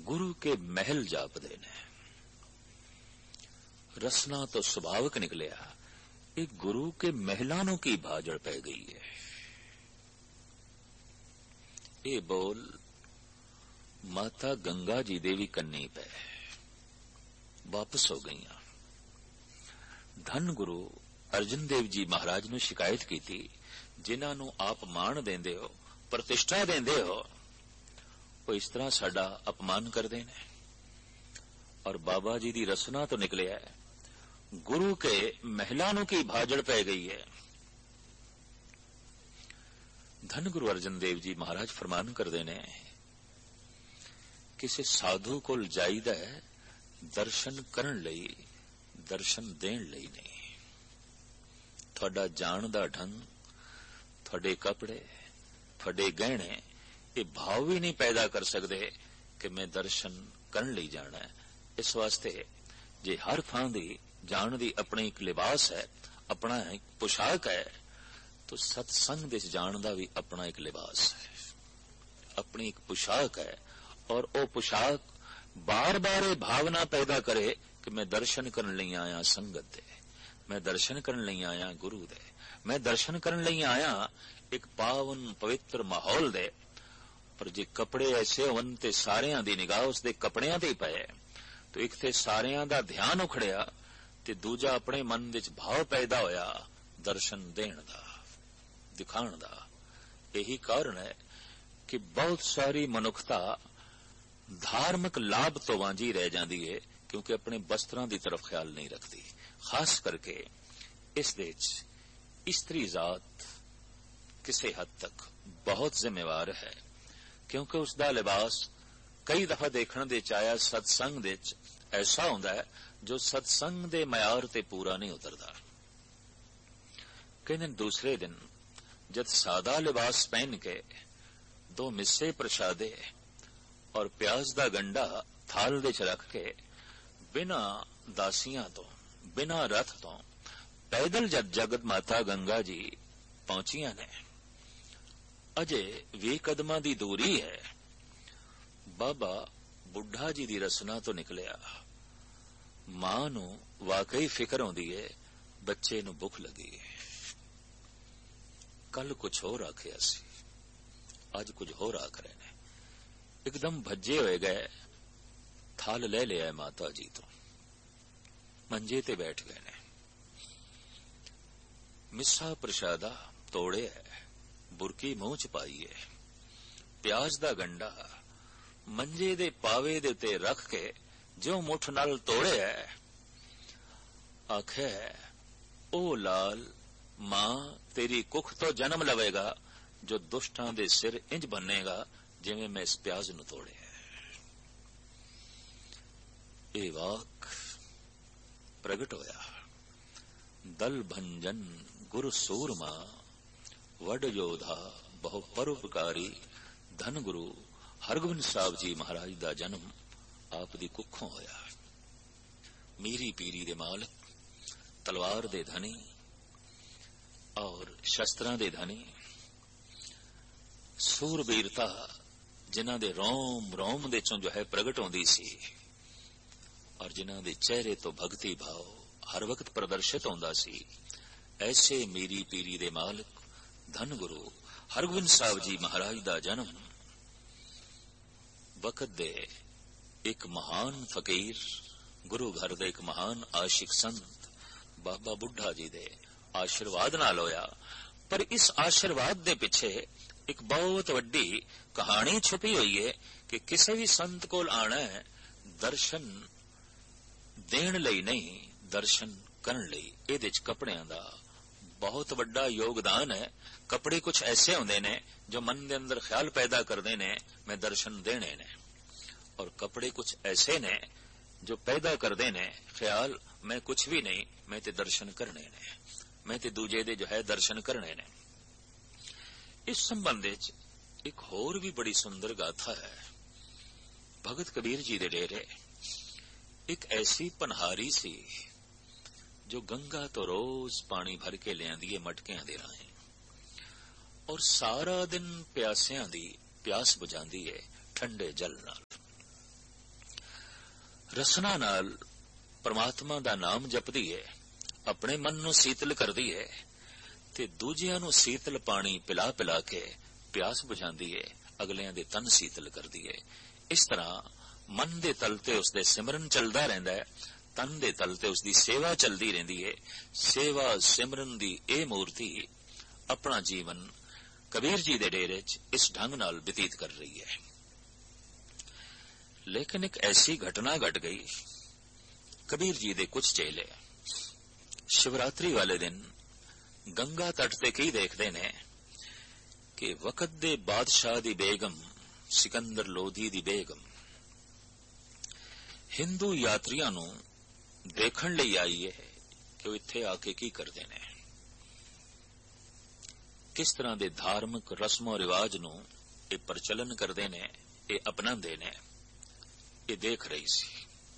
गुरु के महल जापदे ने। रसना तो सुभाविक निकलिया, एक गुरु के महलों नूं की भाजड़ पै गई है। ये बोल माता गंगा जी दे भी कन्नी पै वापस हो गई। धन गुरु अर्जन देव जी महाराज नूं शिकायत की थी, जिन्हां नूं आप मान देंदे हो, प्रतिष्ठा देंदे हो, वो इस तरह साडा अपमान करदे ने। और बाबा जी दी रसना तो निकलिया है, गुरु के महलां नूं की भाजड़ पै गई है। धन गुरु अर्जन देव जी महाराज फरमान करदे ने, किसी साधु कोल जाईदा है दर्शन करन लई, दर्शन देण लई नहीं। तुहाडा जाण दा ढंग, तुहाडे कपड़े, तुहाडे गहने ये भाव भी नहीं पैदा कर सकते कि मैं दर्शन करन लई जाना है। इस वास्ते जे हर थां दी जाण दी अपनी एक लिबास है, अपना एक पोशाक है, तो सत्संग दे जाण दा भी अपना एक लिबास है, अपनी एक पोशाक है। और वो पोशाक बार बार ये भावना पैदा करे कि मैं दर्शन करन लई आया संगत दे, मैं दर्शन करन लई आया गुरु दे, मैं दर्शन करन लई आया एक पावन पवित्र माहौल दे। पर जे कपड़े ऐसे होवन ते सारियां दी निगाह उसदे कपड़ियां ते ही पए, तो एक ते सारियां दा ध्यान उखड़िया ते दूजा अपने मन विच भाव पैदा होया दर्शन देण दा, दिखाण दा। यही कारण है कि बहुत सारी मनुखता धार्मिक लाभ तो वांझी रह जाती है, क्योंकि अपने वस्त्रां दी तरफ ख्याल नहीं रखती। खास करके इस देश स्त्री जात किसी हद तक बहुत जिम्मेवार है, क्योंकि उसका लिबास कई दफा देखने दे चाया सत्संग दे ऐसा होंदा है जो सत्संग दे मयार ते पूरा नहीं उतरदा। कई दिन दूसरे दिन जब सादा लिबास पहन के दो मिस्से प्रसादे और प्याज दा गंडा थाल दे च रख के बिना दासियां तो, बिना रथ तो पैदल जब जगत माता गंगा जी पहुंचिया ने, अजे 20 कदमां दी दूरी है, बाबा बुढ़ा जी दी रसना तो निकलिया। मां नूं वाकई फिक्र होंदी है, बच्चे नूं भुख लगी है। कल कुछ होर आखिया सी, अज कुछ होर आख रहे ने। एकदम भज्जे होए गए, थाल ले लिया माता जी तो, मंजे ते बैठ गए ने। मिस्सा प्रसादा तोड़े है, बुरकी मुंह च पाई है, प्याज दा गंडा मंजे दे पावे दे ते रख के जो मुठ नाल तोड़े है। आखे ओ लाल, मां तेरी कुख तो जन्म लवेगा जो दुष्टां दे सिर इंज बनेगा जिवें मैं इस प्याज नूं तोड़े है। ए वाक प्रगट होया, दल भंजन गुरु सूरमा, वड योधा बहु परोपकारी। धन गुरु हरगोबिंद साहब जी महाराज दा जन्म आप दी कुखों होया। मीरी पीरी दे मालक, तलवार दे धनी और शस्त्रां दे धनी, सूरबीरता जिन्हां दे रोम रोम दे चों जो है प्रगट होंदी सी, और जिन्हां दे चेहरे तो भक्ति भाव हर वक्त प्रदर्शित होंदा सी। ऐसे मीरी पीरी दे मालक धन गुरु हरगोबिंद साहब जी महाराज दा जन्म वक्त दे एक महान फकीर, गुरु घर दे एक महान आशिक संत बाबा बुढ़ा जी दे आशीर्वाद नाल होया। पर इस आशीर्वाद दे पिछे एक बहुत वड्डी कहानी छुपी हुई है कि किसी भी संत कोल आना है दर्शन देण लई नहीं, दर्शन करन लई। इहदे च कपड़ियां दा बहुत वड्डा योगदान है। कपड़े कुछ ऐसे होंदे ने जो मन दे अंदर ख्याल पैदा करदे ने मैं दर्शन देने ने, और कपड़े कुछ ऐसे ने जो पैदा करदे ने ख्याल मैं कुछ भी नहीं, मैं ते दर्शन करने ने, मैं ते दूजे दे जो है दर्शन करने ने। इस संबंध एक होर भी बड़ी सुंदर गाथा है। भगत कबीर जी दे डेरे एक ऐसी पनहारी सी जो गंगा तो रोज पानी भर के लियांदी है मटकियां दे राहें, और सारा दिन प्यासियां दी प्यास बुझांदी है ठंडे जल नाल। ਰਸਨਾ ਨਾਲ ਪਰਮਾਤਮਾ ਦਾ ਨਾਮ ਜਪਦੀ ਹੈ, ਆਪਣੇ ਮਨ ਨੂੰ ਸੀਤਲ ਕਰਦੀ ਹੈ ਤੇ ਦੂਜਿਆਂ ਨੂੰ ਸੀਤਲ ਪਾਣੀ ਪਿਲਾ ਪਿਲਾ ਕੇ ਪਿਆਸ ਬੁਝਾਉਂਦੀ ਹੈ, ਅਗਲਿਆਂ ਦੇ ਤਨ ਸੀਤਲ ਕਰਦੀ ਹੈ। ਇਸ ਤਰ੍ਹਾਂ ਮਨ ਦੇ ਤਲ ਤੇ ਉਸਦੇ ਸਿਮਰਨ ਚੱਲਦਾ ਰਹਿੰਦਾ ਹੈ, ਤਨ ਦੇ ਤਲ ਤੇ ਉਸਦੀ ਸੇਵਾ ਚੱਲਦੀ ਰਹਿੰਦੀ ਹੈ। ਸੇਵਾ ਸਿਮਰਨ ਦੀ ਇਹ ਮੂਰਤੀ ਆਪਣਾ ਜੀਵਨ ਕਬੀਰ ਜੀ ਦੇ ਡੇਰੇ 'ਚ ਇਸ ਢੰਗ ਨਾਲ ਬਤੀਤ ਕਰ ਰਹੀ ਹੈ। ਲੇਕਿਨ ਇੱਕ ਐਸੀ ਘਟਨਾ ਘਟ ਗਈ, ਕਬੀਰ ਜੀ ਦੇ ਕੁਝ ਚੇਲੇ ਸ਼ਿਵਰਾਤਰੀ ਵਾਲੇ ਦਿਨ ਗੰਗਾ ਤਟ ਤੇ ਕੀ ਦੇਖਦੇ ਨੇ ਕਿ ਵਕਤ ਦੇ ਬਾਦਸ਼ਾਹ ਦੀ ਬੇਗਮ ਸਿਕੰਦਰ ਲੋਧੀ ਦੀ ਬੇਗਮ ਹਿੰਦੂ ਯਾਤਰੀਆਂ ਨੂੰ ਦੇਖਣ ਲਈ ਆਈ ਹੈ ਕਿ ਉਹ ਇੱਥੇ ਆ ਕੇ ਕੀ ਕਰਦੇ ਨੇ, ਕਿਸ ਤਰ੍ਹਾਂ ਦੇ ਧਾਰਮਿਕ ਰਸਮੋ ਰਿਵਾਜ ਨੂੰ ਇਹ ਪ੍ਰਚਲਨ ਕਰਦੇ ਨੇ, ਇਹ ਅਪਣਾਉਂਦੇ ਨੇ, ਇਹ ਦੇਖ ਰਹੀ ਸੀ।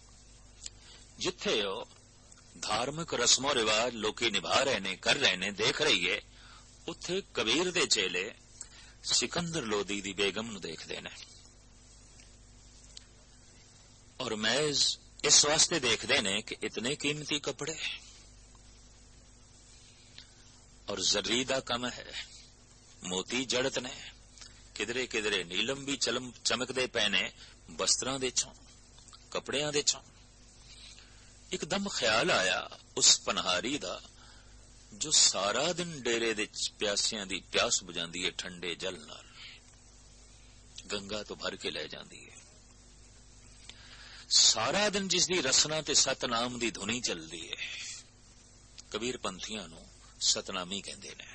ਜਿੱਥੇ ਉਹ ਧਾਰਮਿਕ ਰਸਮੋ ਰਿਵਾਜ ਲੋਕੀ ਨਿਭਾ ਰਹੇ ਨੇ, ਕਰ ਰਹੇ ਨੇ, ਦੇਖ ਰਹੀ ਹੈ, ਉੱਥੇ ਕਬੀਰ ਦੇ ਚੇਲੇ ਸਿਕੰਦਰ ਲੋਧੀ ਦੀ ਬੇਗਮ ਨੂੰ ਦੇਖਦੇ ਨੇ ਔਰ ਮਹਿਜ਼ ਇਸ ਵਾਸਤੇ ਦੇਖਦੇ ਨੇ ਕਿ ਇਤਨੇ ਕੀਮਤੀ ਕੱਪੜੇ ਔਰ ਜ਼ਰੀ ਦਾ ਕੰਮ ਹੈ, ਮੋਤੀ ਜੜਤ ਨੇ, ਕਿਧਰੇ ਕਿਧਰੇ ਨੀਲਮ ਵੀ ਚਮਕਦੇ ਪਏ ਨੇ ਵਸਤਰਾਂ ਦੇ ਚੋਂ, ਕੱਪੜਿਆਂ ਦੇ ਚੋਂ। ਇੱਕਦਮ ਖਿਆਲ ਆਇਆ ਉਸ ਪਨਹਾਰੀ ਦਾ ਜੋ ਸਾਰਾ ਦਿਨ ਡੇਰੇ ਦੇ ਪਿਆਸਿਆਂ ਦੀ ਪਿਆਸ ਬੁਝਾਉਂਦੀ ਹੈ ਠੰਡੇ ਜਲ ਨਾਲ, ਗੰਗਾ ਤੋਂ ਭਰ ਕੇ ਲੈ ਜਾਂਦੀ ਹੈ। ਸਾਰਾ ਦਿਨ ਜਿਸ ਦੀ ਰਸਨਾ ਤੇ ਸਤਨਾਮ ਦੀ ਧੁਨੀ ਚੱਲਦੀ ਹੈ, ਕਬੀਰ ਪੰਥੀਆਂ ਨੂੰ ਸਤਨਾਮੀ ਕਹਿੰਦੇ ਨੇ,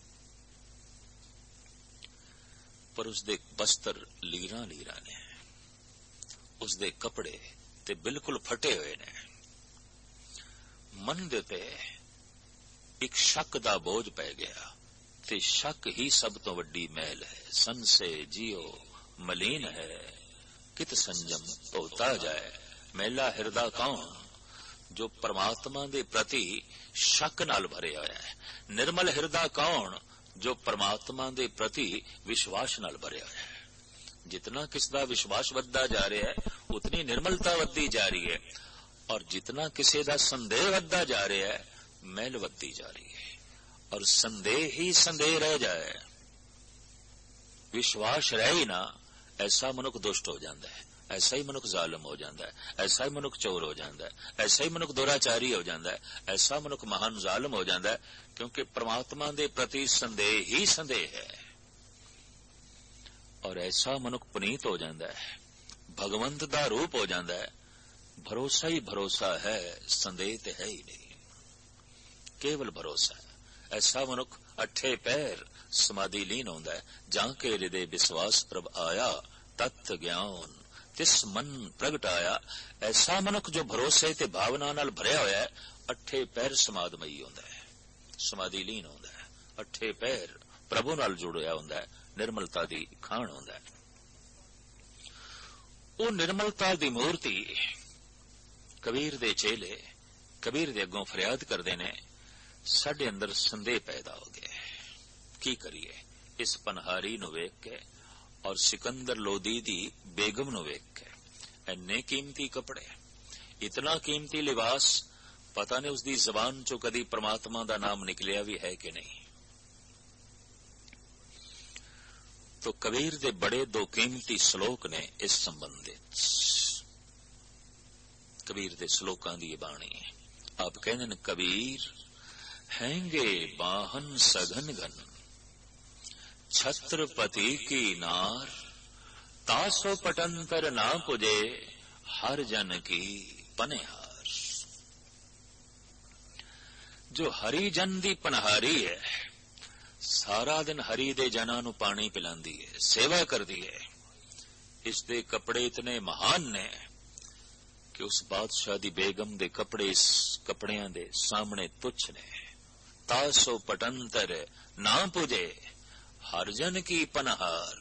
ਪਰ ਉਸਦੇ ਬਸਤਰ ਲੀਰਾਂ ਲੀਰਾਂ ਨੇ, ਉਸਦੇ ਕੱਪੜੇ ਤੇ ਬਿਲਕੁਲ ਫਟੇ ਹੋਏ ਨੇ। ਮਨ ਦੇ ਤੇ ਇੱਕ ਸ਼ੱਕ ਦਾ ਬੋਝ ਪੈ ਗਿਆ ਤੇ ਸ਼ੱਕ ਹੀ ਸਭ ਤੋਂ ਵੱਡੀ ਮੈਲ ਹੈ। ਸੰਸੇ ਜੀਓ ਮਲੀਨ ਹੈ, ਕਿਤ ਸੰਜਮ ਧੋਤਾ ਜਾਏ, ਮੈਲਾ ਹਿਰਦਾ ਕੌਣ ਜੋ ਪਰਮਾਤਮਾ ਦੇ ਪ੍ਰਤੀ ਸ਼ੱਕ ਨਾਲ ਭਰਿਆ ਹੋਇਆ ਹੈ, ਨਿਰਮਲ ਹਿਰਦਾ ਕੌਣ ਜੋ ਪਰਮਾਤਮਾ ਦੇ ਪ੍ਰਤੀ ਵਿਸ਼ਵਾਸ ਨਾਲ ਭਰਿਆ ਹੋਇਆ ਹੈ। ਜਿਤਨਾ ਕਿਸ ਦਾ ਵਿਸ਼ਵਾਸ ਵੱਧਦਾ ਜਾ ਰਿਹਾ ਹੈ ਉਤਨੀ ਨਿਰਮਲਤਾ ਵੱਧਦੀ ਜਾ ਰਹੀ ਹੈ, ਔਰ ਜਿਤਨਾ ਕਿਸੇ ਦਾ ਸੰਦੇਹ ਵੱਧਦਾ ਜਾ ਰਿਹਾ ਹੈ ਮੈਲ ਵੱਧਦੀ ਜਾ ਰਹੀ ਹੈ। ਔਰ ਸੰदेह ही संदेह रह जाए, विश्वास रह ही ना, ऐसा मनुख दुष्ट हो जाता है, ऐसा ही मनुख जालिम हो जाता है, ऐसा ही मनुख चोर हो जाता है, ऐसा ही मनुख दुराचारी हो जाता है, ऐसा मनुख महान जालिम हो जाता है, क्योंकि परमात्मा के प्रति संदेह ही संदेह है। और ऐसा मनुख पुनीत हो जाता है, भगवंत का रूप हो जाता है, भरोसा ही भरोसा है, संदेह तो है ही नहीं, केवल भरोसा है। ऐसा मनुख अठे पैर समाधि लीन होता है, जां के हृदय विश्वास प्रभ आया, तत्व ज्ञान तिस मन प्रगट आया। ऐसा मनुख जो भरोसे ते भावना नाल भरिया होया है, अठे पैर समाधमई होता है, समाधि लीन होता है, अठे पैर प्रभु नाल जुड़िया होता है, निर्मलता दी खान होता है। वो निर्मलता दी मूर्ति कबीर दे चेले कबीर दे अगों फरियाद करते ने, साडे अंदर संदेह पैदा हो गया, की करिए इस पनहारी नूं वेख के और सिकंदर लोधी दी बेगम नूं वेख के। इन्ने कीमती कपड़े, इतना कीमती लिबास, पता नहीं उसकी जबान चो कदी परमात्मा दा नाम निकलिया भी है कि नहीं। तो कबीर दे बड़े दो कीमती श्लोक ने इस संबंधित, कबीर दे श्लोकां दी बाणी। आप कहते हैं कबीर हैंगे बाहन सघन घन, छत्रपति की नार, तासो पटंतर ना पुजे, हर जन की पनहार। जो हरि जन दी पनहारी है, सारा दिन हरि दे जना नू पानी पिलांदी है, सेवा करदी है। इसदे कपड़े इतने महान ने कि उस बादशाह दी बेगम दे कपड़े इस कपड़ियां दे सामने तुच्छ ने। तासो पटंतर ना पुजे, हर जन की पनहार।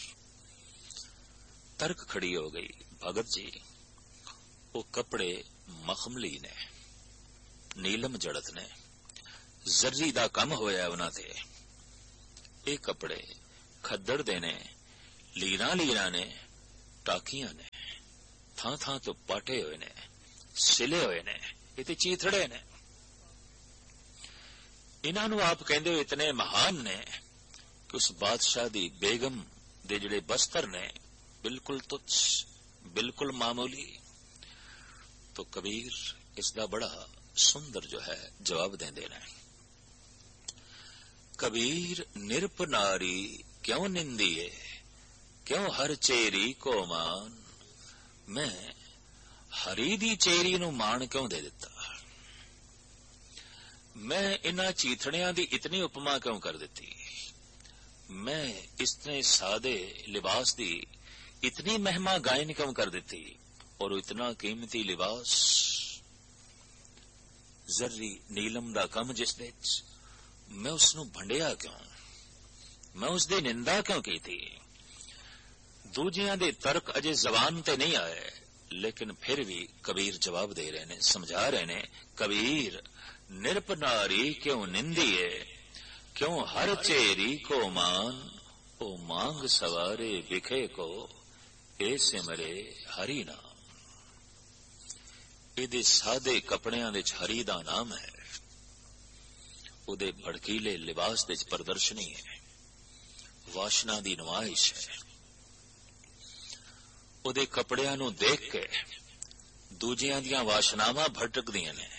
तर्क खड़ी हो गई, भगत जी वो कपड़े मखमली ने, नीलम जड़त ने, जर्री दा कम होया उन्हां ते। ये कपड़े खद्दड़ दे ने, लीरां लीरां ने, टाकियां ने, ਥਾਂ ਥਾਂ ਤੋਂ ਪਾਟੇ ਹੋਏ ਨੇ, ਸਿਲੇ ਹੋਏ ਨੇ, ਇਹ ਤੇ ਚੀਥੜੇ ਨੇ। ਇਹਨਾਂ ਨੂੰ ਆਪ ਕਹਿੰਦੇ ਹੋ ਇਤਨੇ ਮਹਾਨ ਨੇ ਕਿ ਉਸ ਬਾਦਸ਼ਾਹ ਦੀ ਬੇਗਮ ਦੇ ਜਿਹੜੇ ਬਸਤਰ ਨੇ ਬਿਲਕੁਲ ਤੁੱਛ, ਬਿਲਕੁਲ ਮਾਮੂਲੀ। तो कबीर इसका बड़ा सुंदर जो है जवाब देंदे ने। कबीर निरप नारी क्यों निंदिए, क्यों हर चेरी को मान। मैं हरी दी चेरी नू मान क्यों दे दिता, मैं इन्हां चीथड़ियां दी इतनी उपमा क्यों कर दिती, मैं इतने सादे लिबास दी इतनी महिमा गायन क्यों कर देती, और इतना कीमती लिबास जर्री नीलम दा कम जिस विच मैं उसनू भंडिया क्यों, मैं उसदी निंदा क्यों की थी। दूजियां दे तर्क अजे जबान ते नहीं आए, लेकिन फिर भी कबीर जवाब दे रहे ने, समझा रहे ने। कबीर निरप नारी क्यों निंदिए, क्यों हर चेरी को मान। ओ मांग सवारे बिखे को, ए सिमरे हरि नाम। ਇਹਦੇ ਸਾਦੇ ਕੱਪੜਿਆਂ ਦੇ ਹਰੀ ਦਾ ਨਾਮ ਹੈ, ਉਹਦੇ ਭੜਕੀਲੇ ਲਿਬਾਸ ਦੇ ਪ੍ਰਦਰਸ਼ਨੀ ਹੈ, ਵਾਸ਼ਨਾ ਦੀ ਨਮਾਇਸ਼ ਹੈ। ਉਹਦੇ ਕੱਪੜਿਆਂ ਨੂੰ ਦੇਖ ਕੇ ਦੂਜਿਆਂ ਦੀਆਂ ਵਾਸ਼ਨਾਵਾਂ ਭਟਕਦੀਆਂ ਨੇ,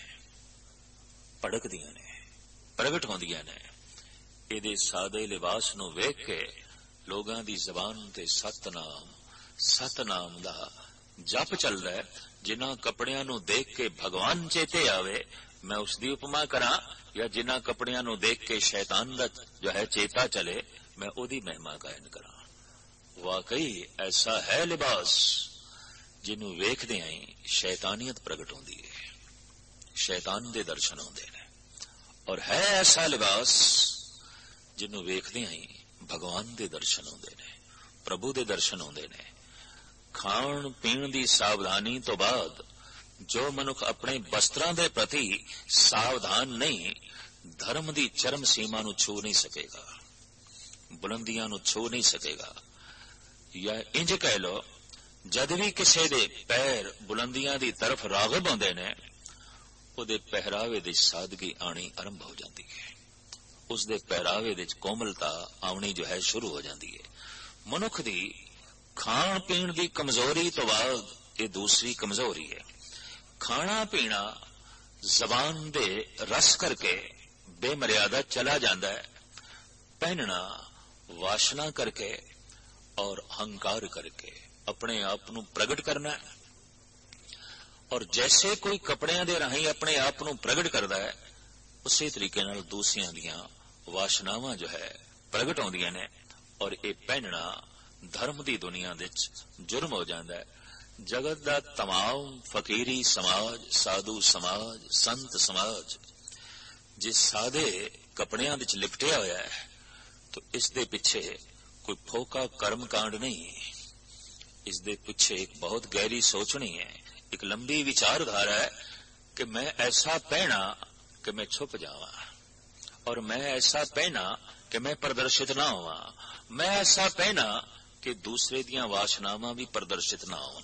ਭੜਕਦੀਆਂ ਨੇ, ਪ੍ਰਗਟ ਹੁੰਦੀਆਂ ਨੇ। ਇਹਦੇ ਸਾਦੇ ਲਿਬਾਸ ਨੂੰ ਵੇਖ ਕੇ ਲੋਕਾਂ ਦੀ ਜ਼ਬਾਨ ਤੇ ਸਤਨਾਮ, ਸਤਨਾਮ ਦਾ ਜਪ ਚੱਲਦਾ ਹੈ। जिन्हां कपड़ियां नू देख के भगवान चेते आवे, मैं उसकी उपमा करा, या जिन्हां कपड़ियां नू देख के शैतान दा जो है चेता चले, मैं ओदी महिमा गायन करा। वाकई ऐसा है लिबास जिन्हू वेखदे ही शैतानियत प्रगट होंदी है, शैतान दे दर्शन होंदे ने। और है ऐसा लिबास जिन्हू वेखदे ही भगवान दे दर्शन होंदे ने, प्रभु दे दर्शन होंदे ने। खाण पीण दी सावधानी तो बाद जो मनुख अपने वस्त्रां दे प्रति सावधान नहीं, धर्म दी चरम सीमा नू छू नहीं सकेगा, बुलंदियां नू छू नहीं सकेगा। या इंज कह लो, जद भी किसी दे पैर बुलंदियां दी तरफ रागब होंदे ने, उहदे पहरावे दी सादगी आनी आरंभ हो जाती है, उसदे पहरावे दी कोमलता आनी जो है शुरू हो जाती है। मनुख दी खाण पीण दी कमजोरी तो बाद ये दूसरी कमजोरी है। खाना पीना जबान दे रस करके बेमर्यादा चला जाता है, पहनना वासना करके और हंकार करके अपने आप नू प्रगट करना है। और जैसे कोई कपड़ियां दे राही अपने आप नू प्रगट करता है, उसी तरीके नाल दूसरियां दियां वासनावां जो है प्रगट होंदियां ने। और ये पहनना धर्म दी दुनिया विच जुर्म हो जाता है। जगत दा तमाम फकीरी समाज, साधु समाज, संत समाज जिस सादे कपड़ियां विच लिपटिया होया है, तो इस दे पिछे कोई फोका कर्म कांड नहीं, इस दे पिछे एक बहुत गहरी सोचनी है, एक लंबी विचारधारा है कि मैं ऐसा पहना कि मैं छुप जावा, और मैं ऐसा पहना कि मैं प्रदर्शित ना होवा, मैं ऐसा पहना कि दूसरे दियां वासनावां भी प्रदर्शित ना होन।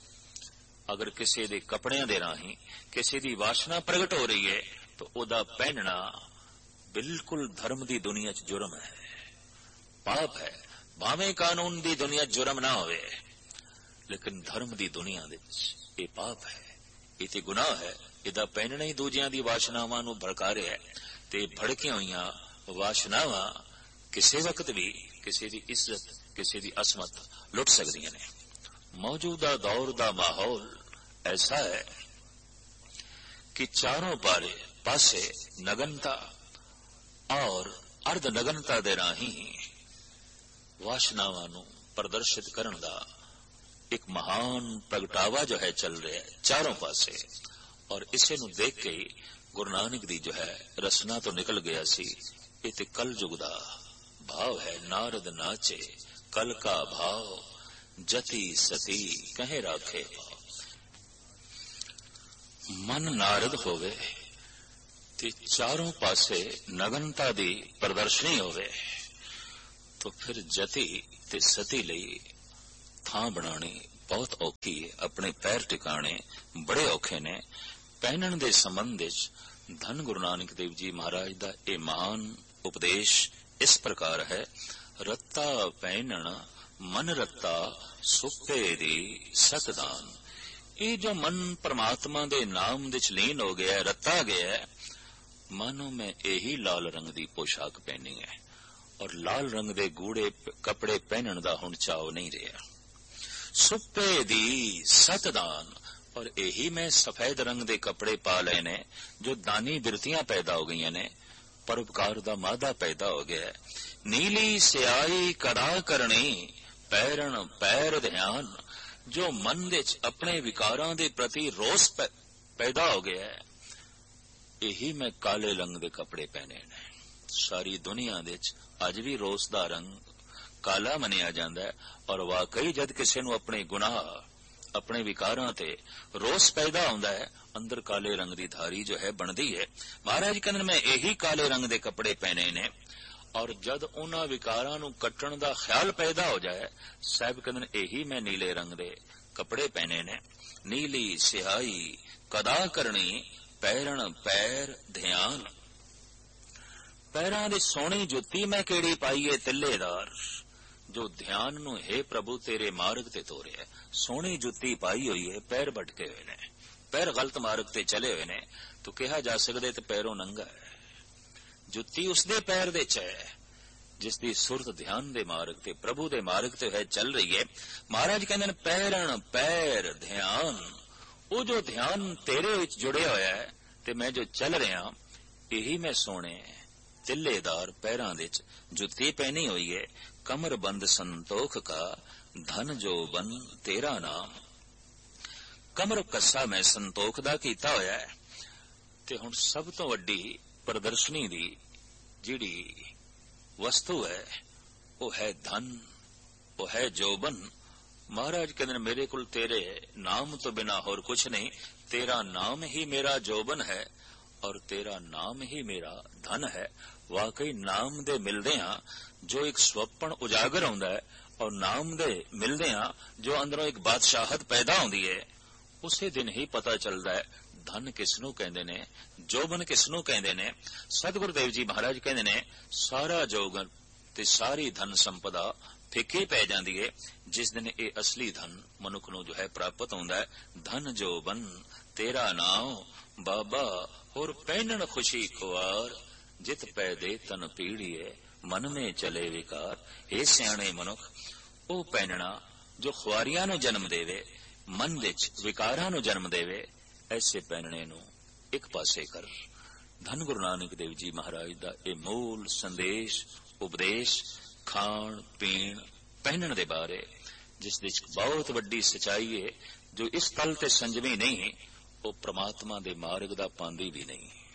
अगर किसी दे कपड़ियां दे राही किसी दी वासना प्रगट हो रही है, तो ओदा पहनना बिल्कुल धर्म दी दुनिया च जुर्म है, पाप है। भावें कानून दी दुनिया च जुर्म ना होवे, लेकिन धर्म दी दुनिया विच ये पाप है, ये ते गुनाह है। इहदा पहनना ही दूजियां दी वासनावां नूं भड़का रहा है, ते भड़कियां होईयां वासनावां किसी वक्त भी किसी दी इज्जत, किसी दी असमत लुट सकदियां ने। मौजूदा दौर दा माहौल ऐसा है कि चारों पासे नगनता और अर्ध नगनता दे राही वासनावां नूं प्रदर्शित करन दा एक महान प्रगटावा जो है चल रहा है चारों पासे। और इसे नूं देख के ही गुरु नानक दी जो है रसना तो निकल गया सी, ये ते कल युग दा भाव है। नारद नाचे कल का भाव, जति सती कहे राखे भाव। मन नारद होवे ते चारों पासे नगनता दी प्रदर्शनी होवे, तो फिर जति ते सती लई थां बनानी बहुत औखी है। अपने पैर टिकाने बड़े औखे ने। पहनण दे संबंध विच धन गुरु नानक देव जी महाराज दा ये महान उपदेश इस प्रकार है। रत्ता पहनण मन रत्ता सुपे दी सतदान। ये जो मन परमात्मा दे नाम दे लीन हो गया, रत्ता गया है, मानो मैं यही लाल रंग दी पोशाक पहनी है और लाल रंग दे गूढ़े कपड़े पहनण दा हुण चाव नहीं रहा। सुपे दी सतदान, और यही मैं सफेद रंग दे कपड़े पा लए ने जो दानी बिरतियां पैदा हो गई ने, परोपकार दा मादा पैदा हो गया है। नीली सियाई कदा करनी पैरण पैर ध्यान, जो मन विच अपने विकारां दे प्रति रोस पैदा हो गया है, यही मैं काले रंग दे कपड़े पहने ने। सारी दुनिया दे अज भी रोस दा रंग काला मनिया जांदा है, और वाकई जद किसी नूं अपने गुनाह अपने विकारां ते रोस पैदा होंदा है, अंदर काले रंग दी धारी जो है बनदी है। महाराज कहंदे मैं यही काले रंग दे कपड़े पहने ने, और जद उन्हां विकारां नूं कट्टण दा ख्याल पैदा हो जाए, साहब कहंदे यही मैं नीले रंग दे कपड़े पहने ने। नीली सिहाई कदा करनी पैरण पैर ध्यान, पैरां दे सोहणी जुत्ती मैं केड़ी पाईए तिल्लेदार, जो ध्यान नूं हे प्रभु तेरे मार्ग ते तोरे। सोहनी जुत्ती पाई हुई है, पैर भटके हुए ने, पैर गलत मार्ग ते चले हुए ने, तो कहा जा सकदे ते पैरों नंगा है। जुत्ती उसदे पैर दे च है जिसदी सुरत ध्यान दे मार्ग ते प्रभु दे मार्ग ते है चल रही है। महाराज कहंदे पैरण पैर ध्यान, वो जो ध्यान तेरे विच जुड़े होया है ते मैं जो चल रहा, यही मैं सोने तिल्लेदार पैरां दे जुत्ती पहनी हुई है। कमर बंद संतोख का धन जो बन तेरा नाम, कमर कस्सा मैं संतोख दा कीता होया है। ते हुण सब तो वड्डी प्रदर्शनी दी जिहड़ी वस्तु है वो है धन, वो है जोबन। महाराज कहते मेरे कुल तेरे नाम तो बिना होर कुछ नहीं, तेरा नाम ही मेरा जोबन है और तेरा नाम ही मेरा धन है। वाकई नाम दे मिलदियां जो एक स्वप्न उजागर होंदा है, और नाम दे मिलदियां जो अंदरों एक बादशाहत पैदा होंदी है, उसे दिन ही पता चलदा है धन किसनू कहंदे ने, जोबन किसनू कहंदे ने। सतगुरु देव जी महाराज कहंदे ने सारा जोगन ते सारी धन संपदा फिक्की पै जांदी है जिस दिन ये असली धन मनुख नूं जो है प्राप्त होंदा है। धन जोबन तेरा नाम बाबा, और पहनण खुशी खुआर, जित पै दे तन पीड़िए मन में चले विकार। हे सियाणे मनुख, ओ पहनना जो खुआरियां नूं जन्म देवे, मन विच विकारां नूं जन्म देवे, ऐसे पहनने नूं एक पासे कर। धन गुरु नानक देव जी महाराज दा ये मूल संदेश उपदेश खाण पीण पहनण दे बारे, जिस विच बहुत वड्डी सच्चाई है, जो इस तल ते संजमी नहीं, वो परमात्मा दे मार्ग दा पांदी भी नहीं।